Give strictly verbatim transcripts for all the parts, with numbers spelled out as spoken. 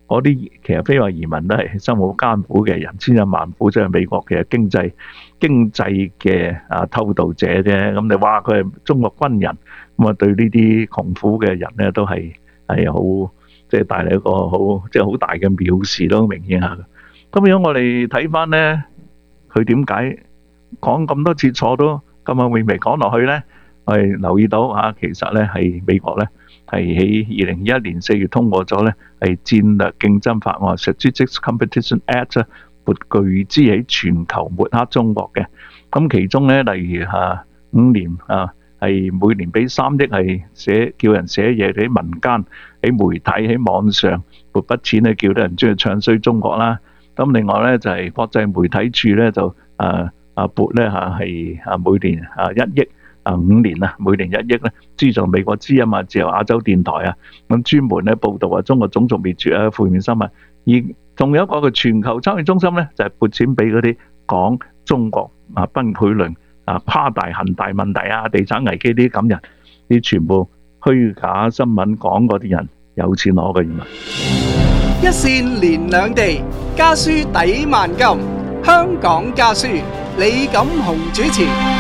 嗰啲其實非法移民都係生活艱苦嘅人，千辛萬苦，即係美國嘅經濟經濟嘅啊偷渡者啫。咁你話佢係中國軍人，咁啊對呢啲窮苦嘅人咧都係係好即係帶嚟一個好即係好大嘅藐視咯，明顯下。咁如果我哋睇翻咧，佢點解講咁多次錯都咁啊，未未講落去咧？我哋留意到啊，其實咧係美國咧係喺二零二一年四月通過咗咧係戰略競爭法案 （Strategic Competition Act） 咧，撥巨資喺全球抹黑中國嘅。咁其中咧，例如嚇五年啊，係每年俾三億係寫叫人寫嘢喺民間、喺媒體、喺網上撥筆錢咧，叫啲人中意唱衰中國啦。咁另外咧就係國際媒體處咧就啊啊撥咧嚇係啊每年啊一億。啊五年啊，每年一億咧，資助美國之音啊、自由亞洲電台啊，咁專門咧報導啊中國種族滅絕啊、負面新聞。而仲有一個嘅全球參與中心咧，就係撥錢俾嗰啲講中國啊崩潰論啊、誇大恒大問題啊、地產危機啲咁人，啲全部虛假新聞講嗰啲人有錢攞嘅原來。 一線連兩地，家書抵萬金。香港家書，李錦雄主持。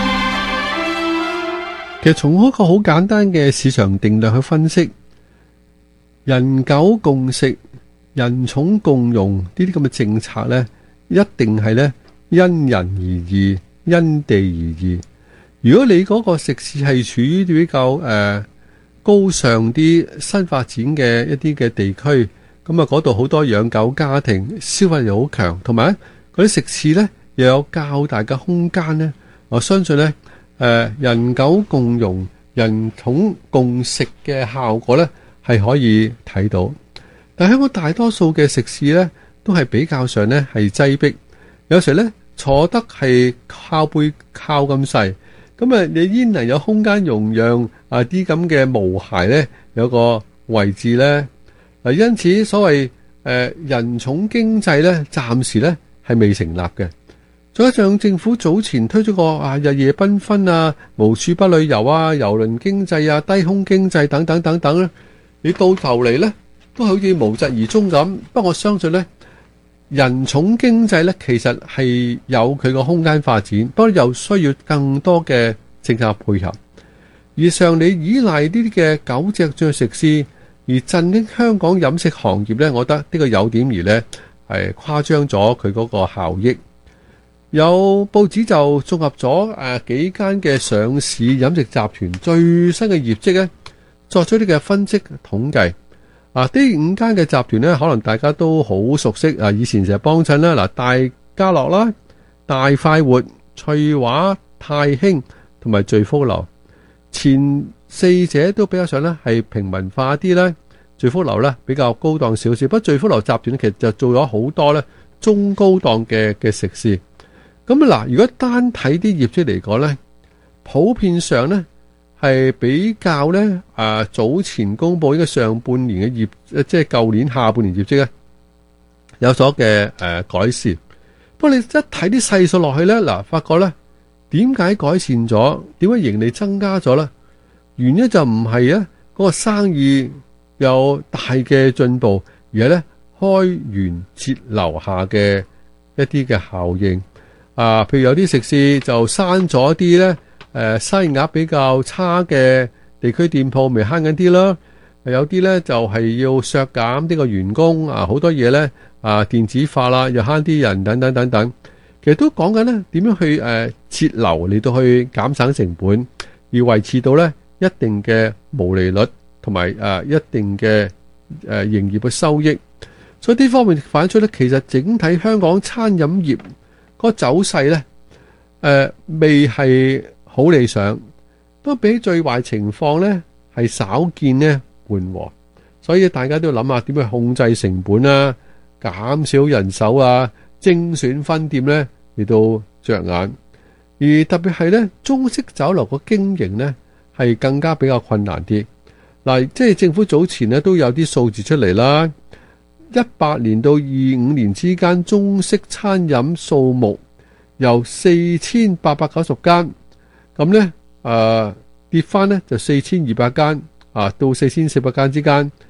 其實從一個好簡單嘅市場定律去分析，人狗共食、人寵共融呢啲咁嘅政策呢，一定係呢因人而異、因地而異。如果你嗰個食肆係處於比較誒、呃、高尚啲、新發展嘅一啲嘅地區，咁啊嗰度好多養狗家庭，消費又好強，同埋嗰啲食肆呢又有較大嘅空間呢，我相信呢。誒、呃，人狗共融、人寵共食嘅效果咧，係可以睇到。但香港大多數嘅食肆咧，都係比較上咧係擠迫，有時咧坐得係靠背靠咁細，咁啊你焉能有空間容讓啊啲咁嘅毛孩咧有個位置咧？嗱，因此所謂誒、呃、人寵經濟咧，暫時咧係未成立嘅。再加上政府早前推咗個啊日夜繽紛啊、無處不旅遊啊、郵輪經濟啊、低空經濟等等等等咧，你到頭嚟咧都好似無疾而終咁。不過我相信咧，人寵經濟咧其實係有佢個空間發展，不過又需要更多嘅政策配合。而上你依賴呢啲嘅狗隻進食肆，而振興香港飲食行業咧，我覺得呢個有點而咧係誇張咗佢嗰個效益。有報紙就綜合咗誒幾間嘅上市飲食集團最新嘅業績咧，作出呢個分析統計。啊，呢五間嘅集團咧，可能大家都好熟悉啊，以前成日幫襯啦。嗱，大家樂啦、大快活、翠華、泰興同埋聚福樓，前四者都比較上咧係平民化啲咧，聚福樓咧比較高檔少少。不過聚福樓集團咧其實就做咗好多咧中高檔嘅嘅食肆。咁嗱，如果單睇啲業績嚟講咧，普遍上咧係比較咧啊早前公布呢個上半年嘅業，即係舊年下半年業績咧有所嘅誒改善。不過你一睇啲細數落去咧，嗱，發覺咧點解改善咗？點解盈利增加咗咧？原因就唔係啊嗰個生意有大嘅進步，而係咧開源節流下嘅一啲嘅效應。啊，譬如有啲食肆就刪咗啲咧，誒生意額比較差嘅地區店鋪，咪慳緊啲啦。有啲咧就係、是、要削減呢個員工啊，好多嘢咧啊電子化啦，又慳啲人等等等等。其實都講緊咧點樣去誒節流嚟到去減省成本，而維持到咧一定嘅毛利率同埋誒一定嘅誒營業嘅收益。所以呢方面反映出咧，其實整體香港餐飲業個走勢咧，誒、呃、未係好理想，都比最壞情況咧係少見咧緩和，所以大家都要諗下點去控制成本啊，減少人手啊，精選分店咧嚟到着眼，而特別係咧中式酒樓個經營咧係更加比較困難啲。嗱，即係政府早前咧都有啲數字出嚟啦。一八年到二五年之間，中式餐飲數目由四千八百九十間，咁咧誒跌翻咧就四千二百間啊，到四千四百間之間。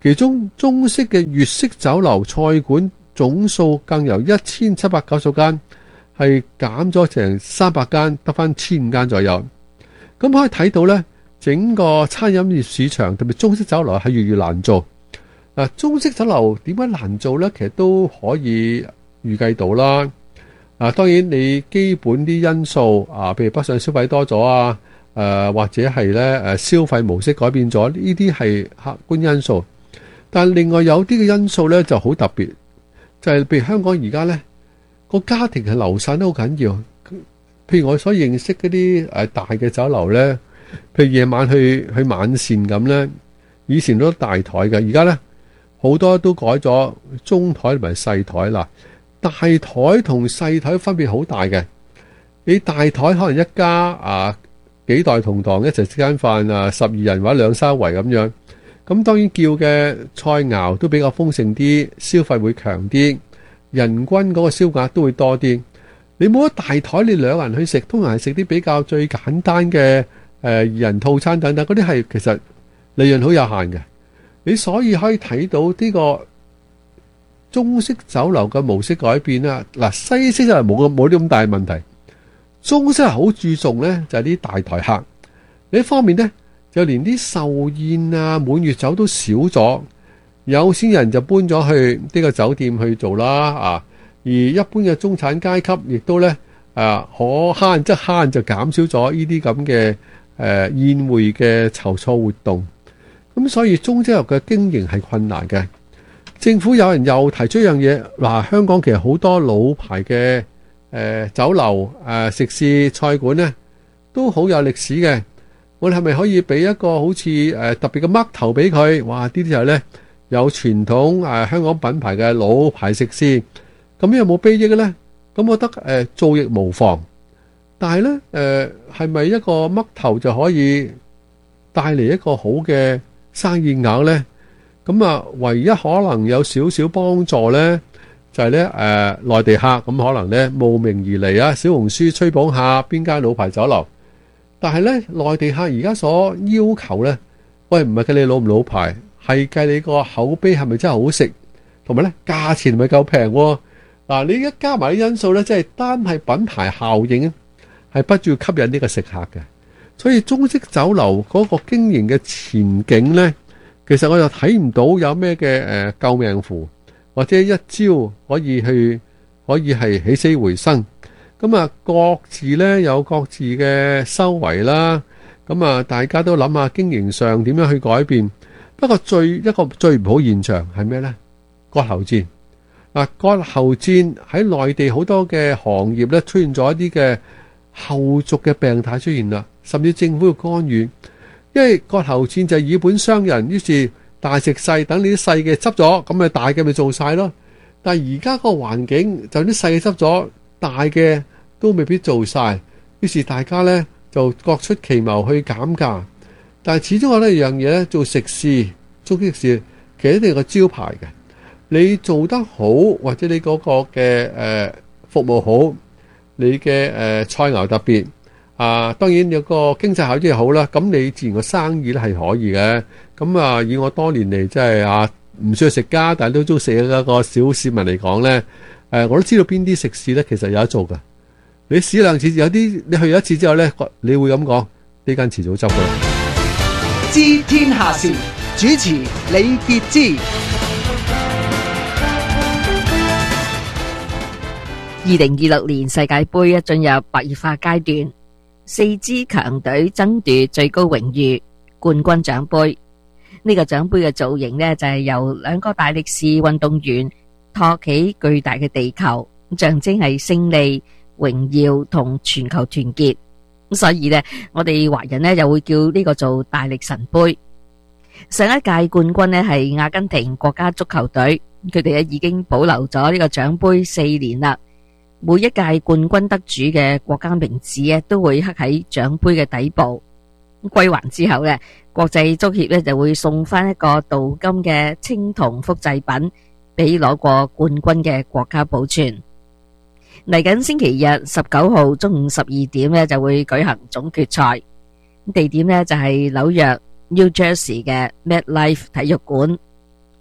其中中式嘅粵式酒樓菜館總數更由一千七百九十間係減咗成三百間，得翻千五間左右。咁可以睇到呢，整個餐飲業市場特別中式酒樓係越嚟越難做。嗱，中式酒樓點解難做呢？其實都可以預計到啦。啊，當然你基本啲因素啊，譬如北上消費多咗啊，誒、呃、或者係咧誒消費模式改變咗，呢啲係客觀因素。但另外有啲嘅因素咧就好特別，就係、是、譬如香港而家咧個家庭嘅流散都好緊要。譬如我所認識嗰啲誒大嘅酒樓咧，譬如夜晚去去晚膳咁咧，以前都大台嘅，而家咧好多都改咗中台同埋細台啦。大台同細台分別好大嘅，你大台可能一家啊幾代同堂一齊食間飯啊，十二人或者兩三圍咁樣，咁當然叫嘅菜肴都比較豐盛啲，消費會強啲，人均嗰個消額都會多啲。你冇得大台，你兩人去食，通常係食啲比較最簡單嘅誒二人套餐等等，嗰啲係其實利潤好有限嘅。你所以可以睇到呢個中式酒樓嘅模式改變啦。嗱，西式就係冇冇啲咁大問題，中式係好注重咧就係啲大台客。另一方面咧，就連啲壽宴啊、滿月酒都少咗，有錢人就搬咗去呢個酒店去做啦啊。而一般嘅中產階級亦都咧啊，可慳則慳，就減少咗呢啲咁嘅誒宴會嘅籌措活動。咁所以中式嘅經營係困難嘅。政府有人又提出一樣嘢，嗱，香港其實好多老牌嘅誒、呃、酒樓誒、呃、食肆菜館咧，都好有歷史嘅。我哋係咪可以俾一個好似誒、呃、特別嘅嘜頭俾佢？哇！呢啲就係咧有傳統誒、呃、香港品牌嘅老牌食肆，咁有冇裨益嘅咧？咁我覺得誒、呃、做亦無妨，但係咧誒係咪一個嘜頭就可以帶嚟一個好嘅生意額咧？咁啊，唯一可能有少少幫助咧，就係咧誒內地客咁可能咧慕名而嚟啊，小紅書吹捧下邊間老牌酒樓。但係咧內地客而家所要求咧，喂，唔係計你老唔老牌，係計你個口碑係咪真係好食，同埋咧價錢係咪夠平喎？嗱，你一加埋啲因素咧，即係單係品牌效應，係不住吸引呢個食客嘅。所以中式酒樓嗰個經營嘅前景咧，其實我又睇唔到有咩嘅誒救命符，或者一朝可以去可以係起死回生。咁啊，各自咧有各自嘅修為啦。咁啊，大家都諗下經營上點樣去改變。不過最一個最唔好現象係咩咧？割喉戰。嗱，割喉戰喺內地好多嘅行業咧出現咗一啲嘅後續嘅病態出現啦，甚至政府要干預。因為割喉戰就係以本傷人，於是大食細，等你啲細嘅執咗，咁咪大嘅咪做晒咯。但係而家個環境，就啲細嘅執咗，大嘅都未必做晒，於是大家呢就各出奇謀去減價。但係始終我覺得一樣嘢咧，做食肆、中式食肆其實一定有個招牌嘅。你做得好，或者你嗰個嘅誒、呃、服務好，你嘅誒、呃、菜肴特別。啊，當然有個經濟效益好啦，咁你自然個生意咧係可以嘅。咁啊，以我多年嚟即係啊，唔需要食家，但係都中意食嘅一個小市民嚟講咧，誒，我都知道邊啲食肆咧其實有得做噶。你試兩次，有啲你去一次之後咧，你會咁講，呢間遲早執噶啦。 知天下事，主持李傑之。 二零二六年世界盃一進入白熱化階段。四支強隊爭奪最高榮譽冠軍獎盃。呢個獎盃嘅造型呢，就係由兩個大力士運動員托起巨大嘅地球，象徵係勝利、榮耀同全球團結。咁所以呢，我哋華人呢又會叫呢個做大力神盃。上一屆冠軍呢係阿根廷國家足球隊，佢哋咧已經保留咗呢個獎盃四年啦。每一屆冠軍得主嘅國家名字咧，都會刻喺獎盃嘅底部。歸還之後咧，國際足協咧就會送翻一個鍍金嘅青銅複製品俾攞過冠軍嘅國家保存。嚟緊星期日十九號中午十二點咧就會舉行總決賽，地點咧就係紐約 New Jersey 嘅 MetLife 體育館。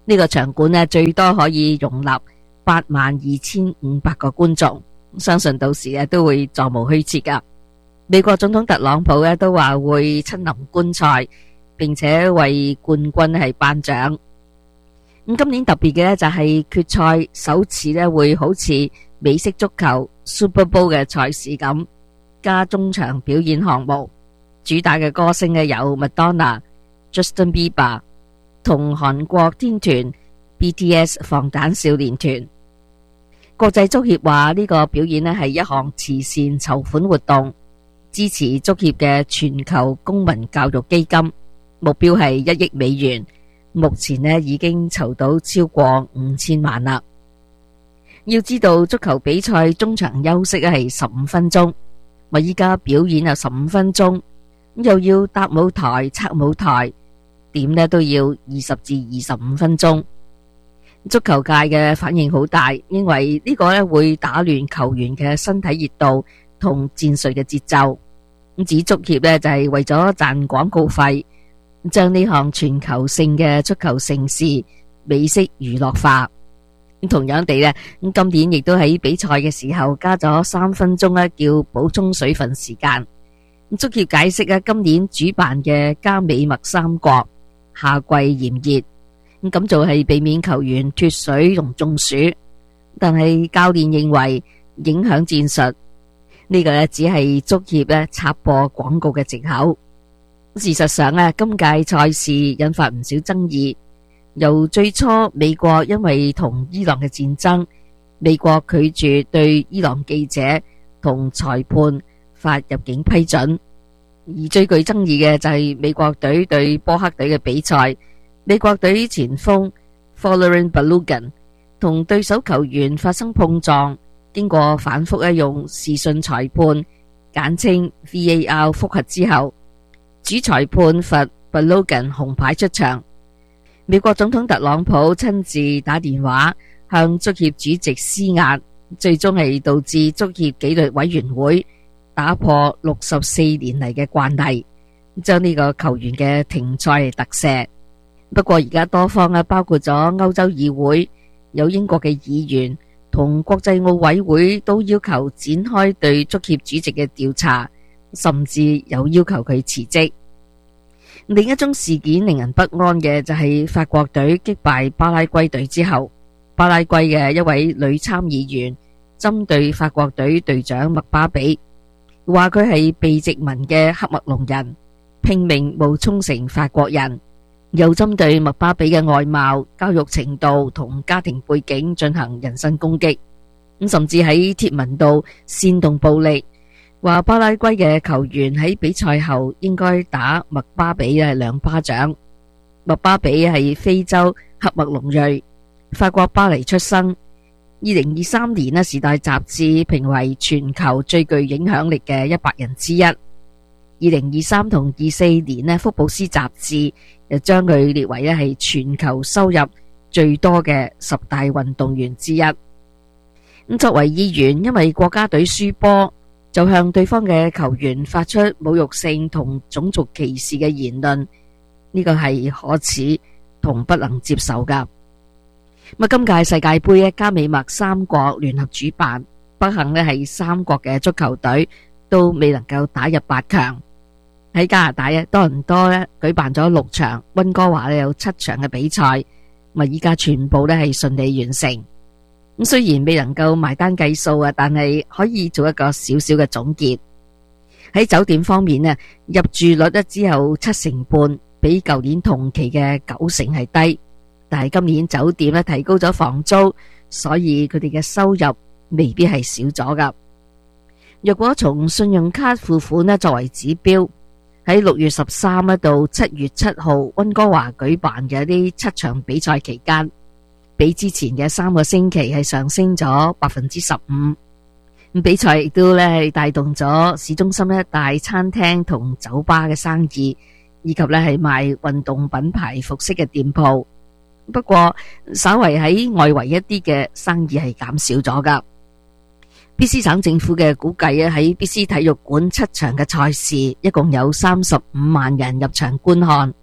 呢個場館呢，最多可以容納八萬二千五百個觀眾，相信到時呢都會座無虛設噶。美國總統特朗普呢都話會親臨觀賽，並且為冠軍係頒獎。咁今年特別嘅呢就係決賽首次呢會好似美式足球 Super Bowl 嘅賽事咁，加中場表演項目，主打嘅歌星呢有麥當娜、Justin Bieber 同韓國天團 B T S 防彈少年團。國際足協話呢個表演呢係一項慈善籌款活動，支持足協嘅全球公民教育基金，目標係一億美元，目前呢已經籌到超過五千萬啦。要知道足球比賽中場休息係十五分鐘，咪依家表演有十五分鐘，又要搭舞台、拆舞台，點呢都要二十至二十五分鐘。足球界嘅反應好大，因為呢個呢會打亂球員嘅身體熱度同戰術嘅節奏。咁指足協呢就係為咗賺廣告費，將呢項全球性嘅足球盛事美式娛樂化。同樣地呢，咁今年亦都喺比賽嘅時候加咗三分鐘呢叫補充水分時間。足協解釋啊，今年主辦嘅加美墨三國夏季炎熱，咁咁做係避免球員脫水同中暑，但係教練認為影響戰術，呢個呢只係足協呢插播廣告嘅藉口。事實上啊，今屆賽事引發唔少爭議，由最初美國因為同伊朗嘅戰爭，美國拒絕對伊朗記者同裁判發入境批准，而最具爭議嘅就係美國隊對波克隊嘅比賽。美國隊前鋒 Folarin Balogun 同對手球員發生碰撞，經過反覆咧用視訊裁判簡稱 V A R 複核之後，主裁判罰 Balogun 紅牌出場。美國總統特朗普親自打電話向足協主席施壓，最終係導致足協紀律委員會打破六十四年嚟嘅慣例，將呢個球員嘅停賽嚟特赦。不過而家多方啊，包括咗歐洲議會、有英國嘅議員同國際奧委會都要求展開對足協主席嘅調查，甚至有要求佢辭職。另一宗事件令人不安嘅就係法國隊擊敗巴拉圭隊之後，巴拉圭嘅一位女參議員針對法國隊隊長麥巴比，話佢係被殖民嘅黑麥隆人，拼命冒充成法國人。又針對麥巴比嘅外貌、教育程度同家庭背景進行人身攻擊，咁甚至喺貼文度煽動暴力，話巴拉圭嘅球員喺比賽後應該打麥巴比嘅兩巴掌。麥巴比係非洲黑麥隆裔，法國巴黎出生。二零二三年呢，《時代》雜誌評為全球最具影響力嘅一百人之一。二零二三同二四年呢，《福布斯》雜誌又將佢列為咧係全球收入最多嘅十大運動員之一。咁作為議員，因為國家隊輸波，就向對方嘅球員發出侮辱性同種族歧視嘅言論，呢個係可恥同不能接受噶。咁今屆世界盃嘅加美墨三國聯合主辦，不幸咧係三國嘅足球隊都未能夠打入八強。喺加拿大啊，多倫多咧舉辦咗六場，溫哥華咧有七場嘅比賽，咪依家全部咧係順利完成。咁雖然未能夠埋單計數啊，但係可以做一個小小嘅總結。喺酒店方面啊，入住率咧只有七成半，比舊年同期嘅九成係低。但係今年酒店咧提高咗房租，所以佢哋嘅收入未必係少咗噶。若果從信用卡付款咧作為指標，喺六月十三到七月七號溫哥華舉辦嘅呢七場比賽期間，比之前嘅三個星期係上升咗百分之十五。咁比賽亦都咧係帶動咗市中心一帶餐廳同酒吧嘅生意，以及咧係賣運動品牌服飾嘅店鋪。不過稍為喺外圍一啲嘅生意係減少咗噶。B C 省政府嘅估計啊，喺 B C 體育館七場嘅賽事，一共有三十五萬人入場觀看，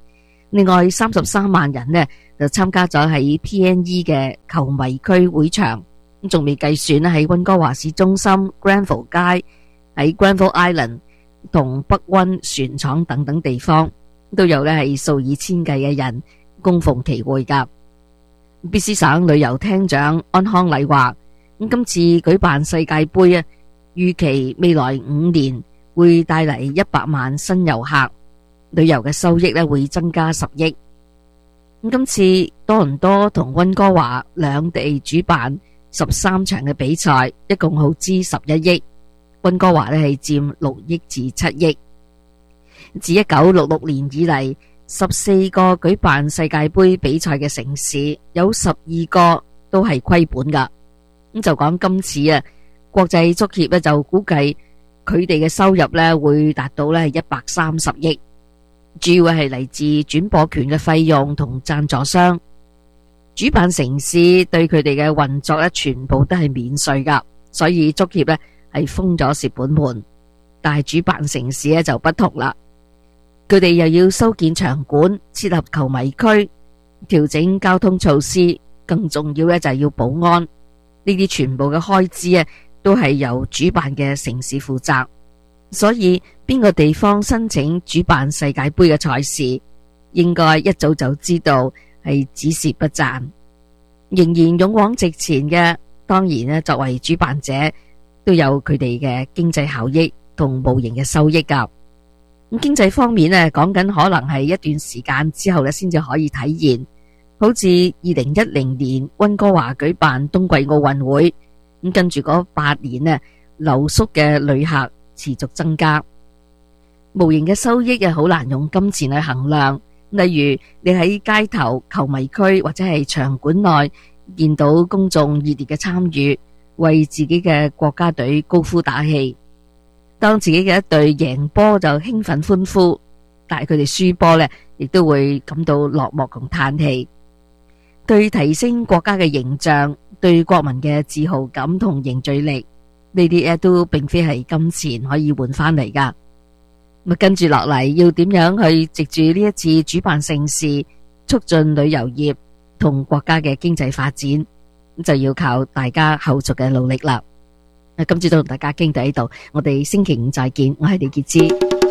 另外三十三萬人呢就參加咗喺 P N E 嘅球迷區會場，咁仲未計算咧喺溫哥華市中心 Granville 街、喺 Granville Island 同北溫船廠等等地方都有咧係數以千計嘅人供逢其會噶。B C 省旅遊廳長安康禮話：咁今次舉辦世界杯啊，預期未來五年會帶嚟一百萬新遊客，旅遊嘅收益咧會增加十億。咁今次多倫多同溫哥華兩地主辦十三場嘅比賽，一共耗資十一億，溫哥華咧係佔六億至七億。自一九六六年以嚟，十四個舉辦世界杯比賽嘅城市，有十二個都係虧本噶。咁就講今次啊，國際足協咧就估計佢哋嘅收入咧會達到咧一百三十億，主要係嚟自轉播權嘅費用同贊助商。主辦城市對佢哋嘅運作咧全部都係免稅噶，所以足協咧係封咗蝕本門。但係主辦城市咧就不同啦，佢哋又要修建場館、設立球迷區、調整交通措施，更重要咧就係要保安。呢啲全部嘅開支啊，都係由主辦嘅城市負責。所以邊個地方申請主辦世界杯嘅賽事，應該一早就知道係只蝕不賺。仍然勇往直前嘅，當然咧作為主辦者都有佢哋嘅經濟效益同無形嘅收益噶。咁經濟方面咧，講緊可能係一段時間之後咧，先至可以體現。好似二零一零年溫哥華舉辦冬季奧運會，咁跟住嗰八年咧，留宿嘅旅客持續增加，無形嘅收益又好難用金錢去衡量。例如你喺街頭、球迷區或者係場館內見到公眾熱烈嘅參與，為自己嘅國家隊高呼打氣。當自己嘅一隊贏波就興奮歡呼，但係佢哋輸波呢，亦都會感到落寞同嘆氣。對提升國家嘅形象、對國民嘅自豪感同凝聚力，呢啲都並非係金錢可以換翻嚟噶。咁跟住落嚟要點樣去藉住呢一次主辦盛事，促進旅遊業同國家嘅經濟發展，就要靠大家後續嘅努力啦。今次都同大家傾到呢度，我哋星期五再見，我係李潔芝。